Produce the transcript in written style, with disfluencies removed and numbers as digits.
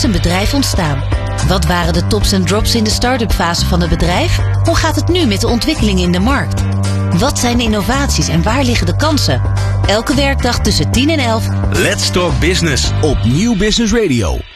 een bedrijf ontstaan? Wat waren de tops en drops in de start-up fase van het bedrijf? Hoe gaat het nu met de ontwikkelingen in de markt? Wat zijn de innovaties en waar liggen de kansen? Elke werkdag tussen 10 en 11. Let's Talk Business op Nieuw Business Radio.